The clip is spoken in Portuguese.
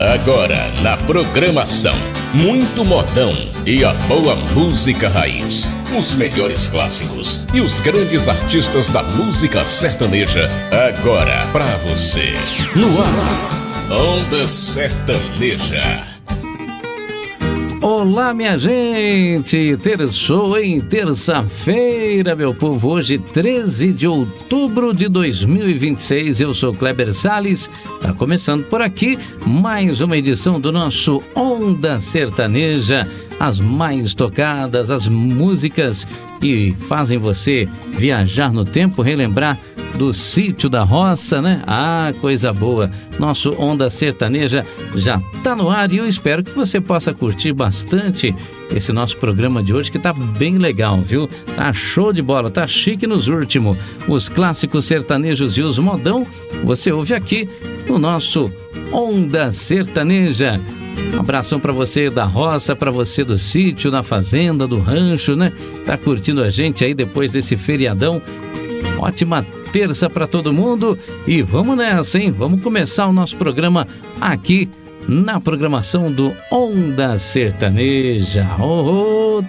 Agora na programação, muito modão e a boa música raiz. Os melhores clássicos e os grandes artistas da música sertaneja. Agora pra você. No ar, Onda Sertaneja. Olá, minha gente! Show em terça-feira, meu povo. Hoje, 13 de outubro de 2026. Eu sou Kleber Salles. Tá começando por aqui mais uma edição do nosso Onda Sertaneja. As mais tocadas, as músicas que fazem você viajar no tempo, relembrar do sítio da roça, né? Ah, coisa boa! Nosso Onda Sertaneja já tá no ar e eu espero que você possa curtir bastante esse nosso programa de hoje, que tá bem legal, viu? Tá show de bola, tá chique nos últimos. Os clássicos sertanejos e os modão, você ouve aqui no nosso Onda Sertaneja. Um abração pra você da roça, pra você do sítio, da fazenda, do rancho, né? Tá curtindo a gente aí depois desse feriadão. Ótima terça pra todo mundo e vamos nessa, hein? Vamos começar o nosso programa aqui na programação do Onda Sertaneja.